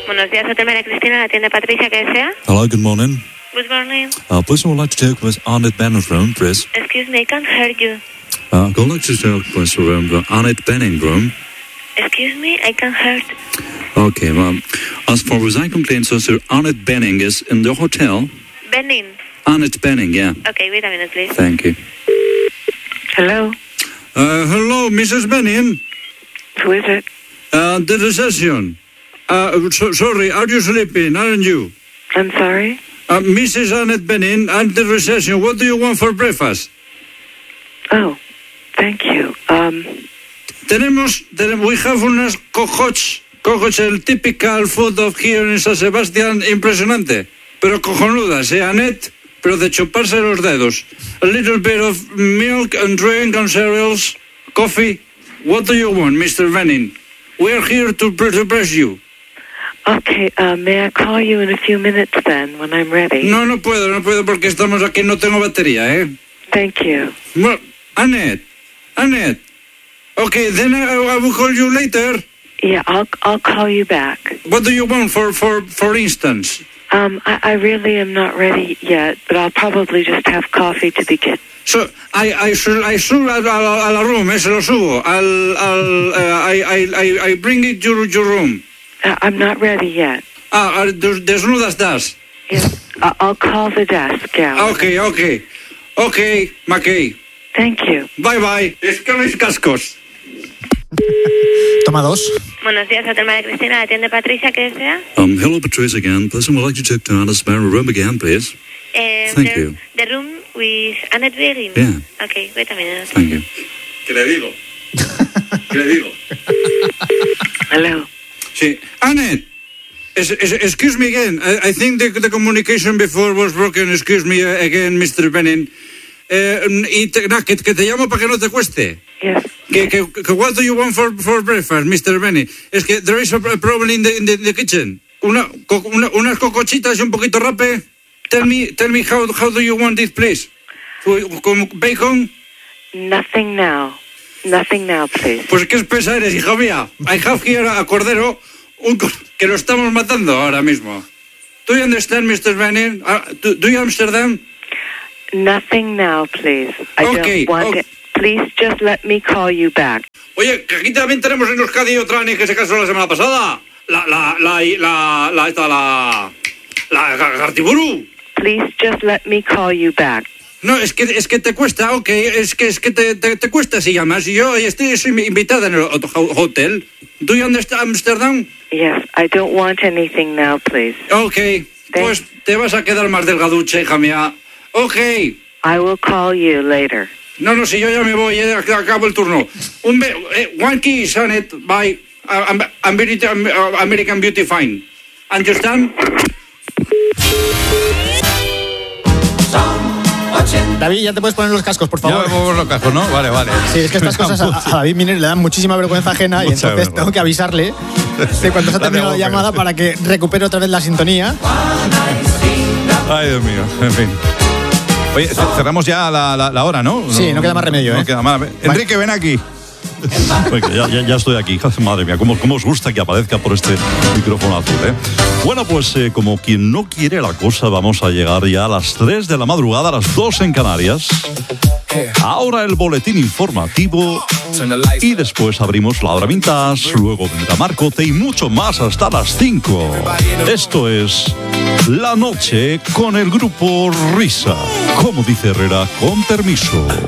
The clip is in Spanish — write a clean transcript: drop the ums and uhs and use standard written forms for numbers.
Buenos días, Hotel María Cristina, la tienda Patricia, ¿qué desea? Hello, good morning. Good morning. Please, I would like to talk with Annette Benning's room, please. Excuse me, I can't hear you. I would like to talk with Annette Benning's room. Excuse me, I can't hear. Okay, well, as far as I'm concerned, Sir, Annette Benning is in the hotel. Benin. Annette Benning, yeah. Okay, wait a minute, please. Thank you. Hello. Hello, Mrs. Benning. Who is it? The reception. Sorry, are you sleeping, aren't you? I'm sorry? Mrs. Annette Benning and the reception. What do you want for breakfast? Oh, thank you. We have unas cojots. Cojots, el typical food of here in San Sebastián, impresionante. Pero cojonudas, Annette, pero de chuparse los dedos. A little bit of milk and drink and cereals, coffee. What do you want, Mr. Benning? We are here to press you. Okay, may I call you in a few minutes then, when I'm ready? No puedo porque estamos aquí, no tengo batería, Thank you. Well, Annette. Okay, then I will call you later. Yeah, I'll call you back. What do you want, for instance? I really am not ready yet, but I'll probably just have coffee to begin. So, I subo a la room, se lo subo. I bring it to your room. I'm not ready yet. Desnuda estás. Yes, I'll call the desk, yeah. Okay, McKay. Thank you. Bye. Es que mis cascos. Toma dos. Buenos días, Hotel María Cristina, la tienda Patricia, ¿qué desea? Hello, Patricia again. Please, I would like to talk to Anna's room again, please. Thank you. The room with Annette Benning? Yeah. Okay, wait a minute. Thank you. ¿Qué le digo? Hello. Sí. Annette, excuse me again. I think the communication before was broken. Excuse me again, Mr. Benning. Que te llamo para que no te cueste. Yes. Que what do you want for breakfast, Mr. Benning? Es que there is a problem in the kitchen. Unas cocochitas y un poquito rape. Tell me how do you want it, please? Con bacon? Nothing now, please. Pues qué espesa eres, hija mía. I have here a cordero que lo estamos matando ahora mismo. Do you understand, Mr. Benning? Do you understand? Nothing now, please. I don't want it. Please just let me call you back. Oye, que aquí también tenemos en Euskadi otra ni que se casó la semana pasada. La Gartiburu. Please just let me call you back. No, es que te cuesta, es que te cuesta si llamas. Y yo soy invitada en el hotel. Do you understand Amsterdam? Yes, I don't want anything now, please. Okay, pues te vas a quedar más delgaducha, hija mía. Okay. I will call you later. No, si yo ya me voy, acabo el turno. One kiss, Annette, bye. American Beauty Fine. Understand? David, ya te puedes poner los cascos, por favor. Ya me pongo los cascos, ¿no? Vale. Sí, es que estas cosas a David Miner le dan muchísima vergüenza ajena y entonces tengo que avisarle de cuando se ha terminado la llamada para que recupere otra vez la sintonía. Ay, Dios mío, en fin. Oye, cerramos ya la hora, ¿no? Sí, no queda más remedio, No queda más. Enrique, ven aquí. Ya estoy aquí. Madre mía, ¿cómo os gusta que aparezca por este micrófono azul, Bueno, pues como quien no quiere la cosa, vamos a llegar ya a las 3 de la madrugada, a las 2 en Canarias. Ahora el boletín informativo y después abrimos la hora vintage, luego vendrá Marcote y mucho más hasta las 5. Esto es La Noche con el grupo Risa. Como dice Herrera, con permiso.